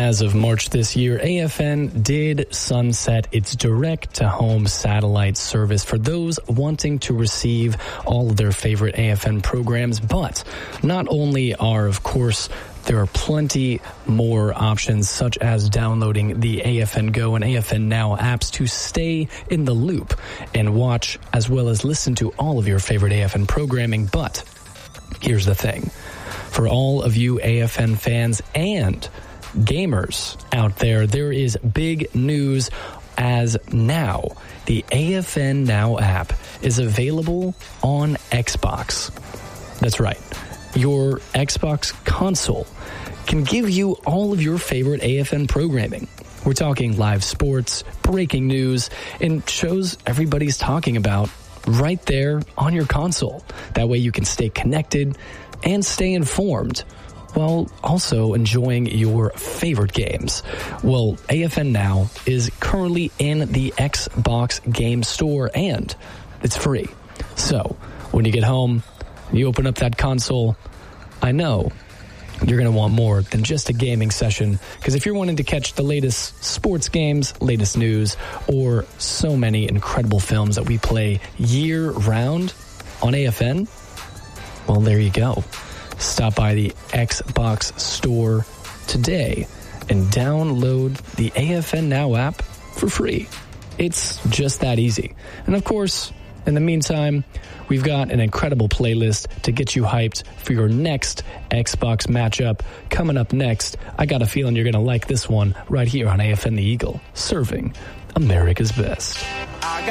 As of March this year, AFN did sunset its direct-to-home satellite service for those wanting to receive all of their favorite AFN programs. But not only are, of course, there are plenty more options, such as downloading the AFN Go and AFN Now apps to stay in the loop and watch as well as listen to all of your favorite AFN programming. But here's the thing. For all of you AFN fans and gamers out there, there is big news as now. The AFN Now app is available on Xbox. That's right. Your Xbox console can give you all of your favorite AFN programming. We're talking live sports, breaking news, and shows everybody's talking about right there on your console. That way you can stay connected and stay informed while also enjoying your favorite games. Well, AFN Now is currently in the Xbox Game Store, and it's free. So when you get home, you open up that console, I know you're going to want more than just a gaming session, because if you're wanting to catch the latest sports games, latest news, or so many incredible films that we play year-round on AFN, well, there you go. Stop by the Xbox Store today and download the AFN Now app for free. It's just that easy. And of course, in the meantime, we've got an incredible playlist to get you hyped for your next Xbox matchup. Coming up next, I got a feeling you're going to like this one right here on AFN The Eagle, serving America's best.